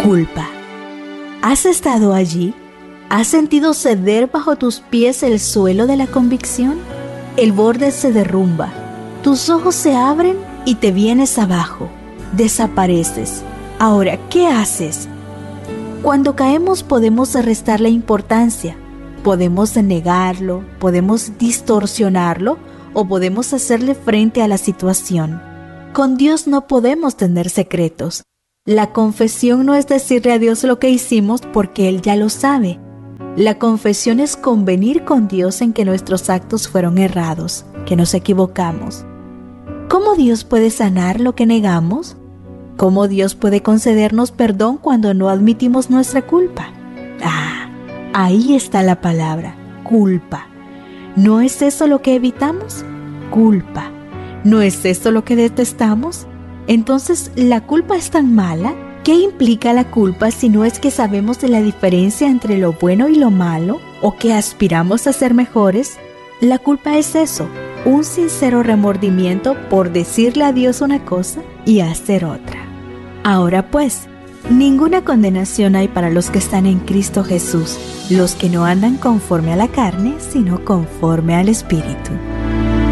culpa. ¿Has estado allí? ¿Has sentido ceder bajo tus pies el suelo de la convicción? El borde se derrumba, tus ojos se abren y te vienes abajo, desapareces. Ahora, ¿qué haces? Cuando caemos podemos restarle importancia, podemos negarlo, podemos distorsionarlo o podemos hacerle frente a la situación. Con Dios no podemos tener secretos. La confesión no es decirle a Dios lo que hicimos porque Él ya lo sabe. La confesión es convenir con Dios en que nuestros actos fueron errados, que nos equivocamos. ¿Cómo Dios puede sanar lo que negamos? ¿Cómo Dios puede concedernos perdón cuando no admitimos nuestra culpa? Ahí está la palabra, culpa. ¿No es eso lo que evitamos? Culpa. ¿No es eso lo que detestamos? Entonces, ¿la culpa es tan mala? ¿Qué implica la culpa si no es que sabemos de la diferencia entre lo bueno y lo malo o que aspiramos a ser mejores? La culpa es eso, un sincero remordimiento por decirle a Dios una cosa y hacer otra. Ahora pues, ninguna condenación hay para los que están en Cristo Jesús, los que no andan conforme a la carne, sino conforme al Espíritu.